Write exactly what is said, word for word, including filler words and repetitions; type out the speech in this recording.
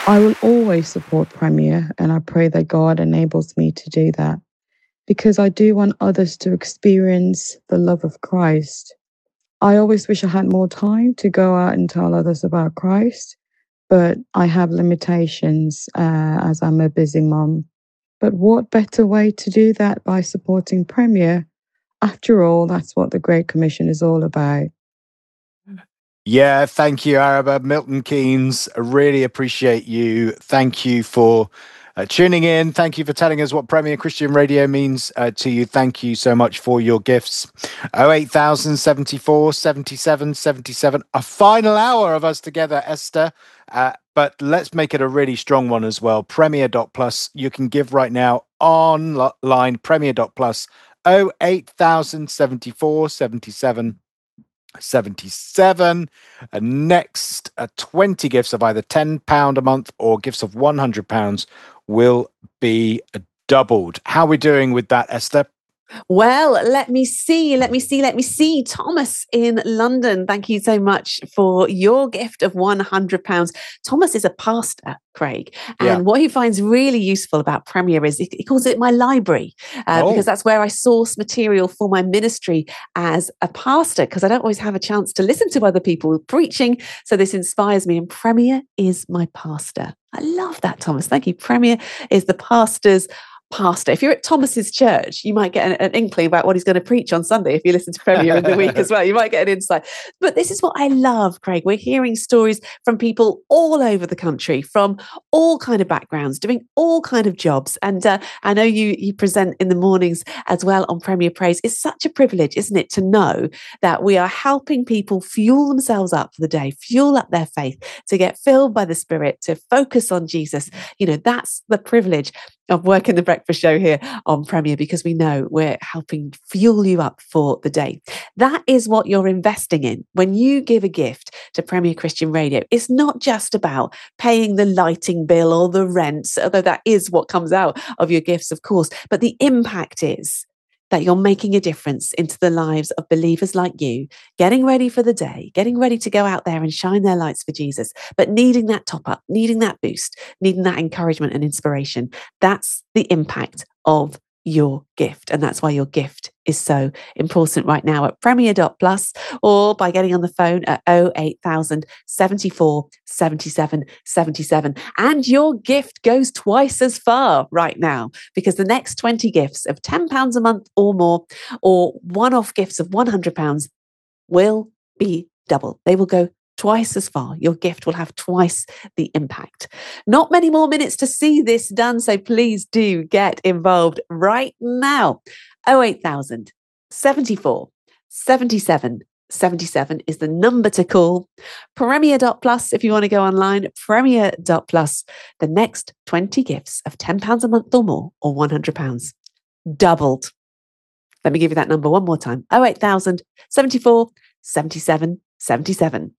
I will always support Premier, and I pray that God enables me to do that because I do want others to experience the love of Christ. I always wish I had more time to go out and tell others about Christ, but I have limitations uh, as I'm a busy mom. But what better way to do that by supporting Premier? After all, that's what the Great Commission is all about. Yeah, thank you, Araba. Milton Keynes, I really appreciate you. Thank you for uh, tuning in. Thank you for telling us what Premier Christian Radio means uh, to you. Thank you so much for your gifts. oh eight thousand seventy-four seventy-seven seventy-seven. A final hour of us together, Esther. Uh, but let's make it a really strong one as well. Premier dot plus. You can give right now online. Premier dot plus. oh eight thousand seventy-four seventy-seven seventy-seven. Uh, next, uh, twenty gifts of either ten pounds a month or gifts of one hundred pounds will be doubled. How are we doing with that, Esther? Well, let me see, let me see, let me see. Thomas in London, thank you so much for your gift of one hundred pounds. Thomas is a pastor, Craig, and yeah. what he finds really useful about Premier is he, he calls it my library, uh, oh. because that's where I source material for my ministry as a pastor, because I don't always have a chance to listen to other people preaching. So this inspires me, and Premier is my pastor. I love that, Thomas. Thank you. Premier is the pastor's pastor. If you're at Thomas's church, you might get an, an inkling about what he's going to preach on Sunday. If you listen to Premier in the week as well, you might get an insight. But this is what I love, Craig. We're hearing stories from people all over the country, from all kind of backgrounds, doing all kind of jobs. And uh, I know you you present in the mornings as well on Premier Praise. It's such a privilege, isn't it, to know that we are helping people fuel themselves up for the day, fuel up their faith, to get filled by the Spirit, to focus on Jesus. You know, that's the privilege of working the breakfast show here on Premier, because we know we're helping fuel you up for the day. That is what you're investing in when you give a gift to Premier Christian Radio. It's not just about paying the lighting bill or the rent, although that is what comes out of your gifts, of course, but the impact is that you're making a difference into the lives of believers like you, getting ready for the day, getting ready to go out there and shine their lights for Jesus, but needing that top up, needing that boost, needing that encouragement and inspiration. That's the impact of your gift. And that's why your gift is so important right now at Premier dot plus, or by getting on the phone at oh eight thousand seventy-four seventy-seven seventy-seven. And your gift goes twice as far right now, because the next twenty gifts of ten pounds a month or more, or one-off gifts of one hundred pounds, will be double. They will go twice as far. Your gift will have twice the impact. Not many more minutes to see this done, so please do get involved right now. oh eight thousand seventy-four seventy-seven seventy-seven is the number to call. Premier dot plus if you want to go online. Premier dot plus. The next twenty gifts of ten pounds a month or more, or one hundred pounds, doubled. Let me give you that number one more time. oh eight thousand seventy-four seventy-seven seventy-seven.